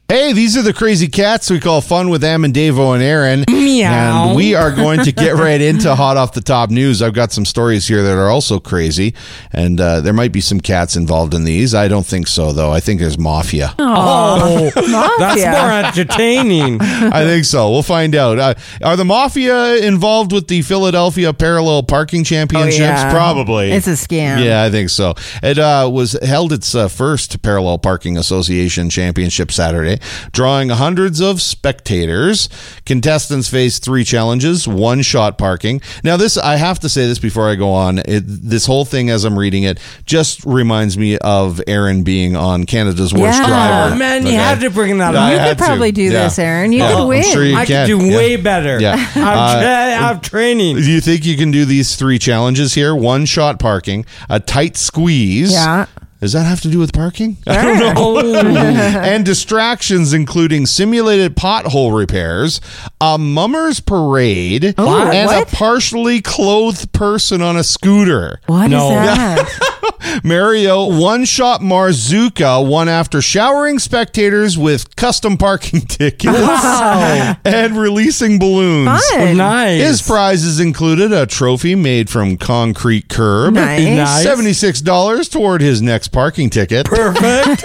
Hey, these are the crazy cats we call Fun with Em and Davo and Aaron. Meow. And we are going to get right into hot off the top news. I've got some stories here that are also crazy, and there might be some cats involved in these. I don't think so, though. I think there's mafia. Oh, that's more entertaining. I think so. We'll find out. Are the mafia involved with the Philadelphia Parallel Parking Championships? yeah. Probably. It's a scam. Yeah, I think so. It was held its first Parallel Parking Association Championship Saturday, drawing hundreds of spectators. Contestants faced 3 challenges, one-shot parking. Now, this, I have to say this before I go on. This whole thing, as I'm reading it, just reminds me of Aaron being on Canada's Worst Driver. Oh, man, you had to bring that I up. You had could probably to. do Yeah. this, Aaron. You Yeah, could I'm win. sure you I can. could do way better. Yeah. I have training. Do you think you can do these 3 challenges here? One-shot parking, a tight squeeze. Yeah. Does that have to do with parking? I don't know. And distractions, including simulated pothole repairs, a mummers parade, Oh, and what? a partially clothed person on a scooter. What is No. that? Mario one-shot Marzuka won after showering spectators with custom parking tickets and releasing balloons. Fun. Nice. His prizes included a trophy made from concrete curb, Nice. Nice. $76 toward his next parking ticket, Perfect.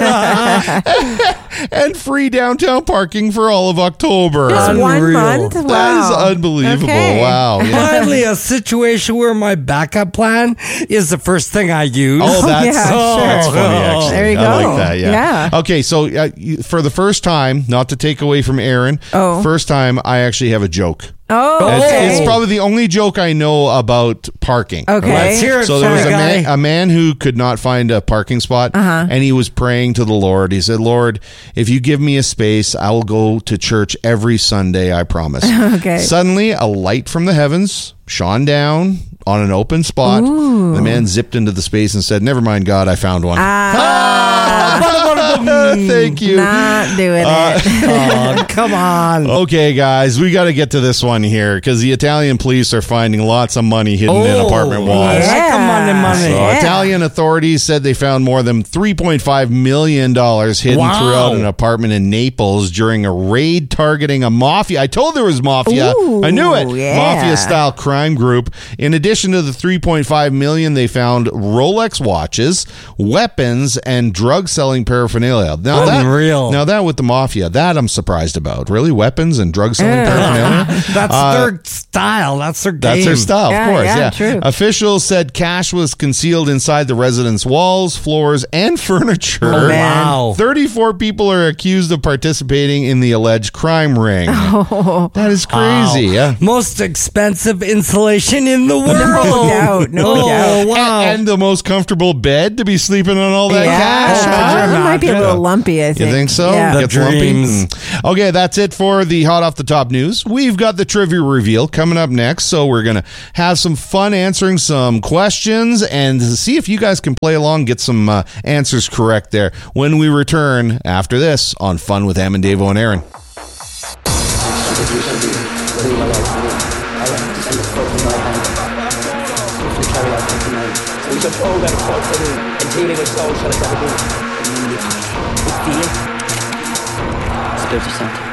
and free downtown parking for all of October. Just 1 Unreal. month? Wow. That is unbelievable. Okay. Wow. Yeah. Finally, a situation where my backup plan is the first thing I use. Oh, that's, yeah, sure. that's funny, actually. There you I go. like that, yeah. Okay, so for the first time, not to take away from Aaron, first time I actually have a joke. Oh, okay. It's probably the only joke I know about parking. Okay. Let's hear it. So there was Sorry, a man who could not find a parking spot, and he was praying to the Lord. He said, "Lord, if you give me a space, I will go to church every Sunday, I promise." Okay. Suddenly, a light from the heavens shone down on an open spot. The man zipped into the space and said, "Never mind, God, I found one." Thank you. Not doing it. Oh, come on. Okay, guys, we got to get to this one here because the Italian police are finding lots of money hidden in apartment walls. yeah. Come on, the money. So Yeah. Italian authorities said they found more than $3.5 million hidden Wow. throughout an apartment in Naples during a raid targeting a mafia. I told there was mafia. Ooh, I knew it. yeah. Mafia-style crime group. In addition to the $3.5 million, they found Rolex watches, weapons, and drug-selling paraphernalia. Now Unreal. that with the mafia, that I'm surprised about. Really? Weapons and drug-selling paraphernalia? That's their style. That's their game. That's their style, Yeah, of course. yeah, Yeah, true. Officials said cash was concealed inside the residence walls, floors, and furniture. Oh, man. Wow. 34 people are accused of participating in the alleged crime ring. That is crazy. Yeah. Most expensive insulation in the world. No doubt. No doubt. Wow. And the most comfortable bed to be sleeping on all that cash. Yeah. huh? It might be a little lumpy, I think. You think so? Yeah. The Gets lumpy? dreams. Okay, that's it for the hot off the top news. We've got the trivia reveal coming up next, so we're going to have some fun answering some questions and see if you guys can play along, get some answers correct there when we return after this on Fun with Em and Davo and Aaron. Spiritual Center.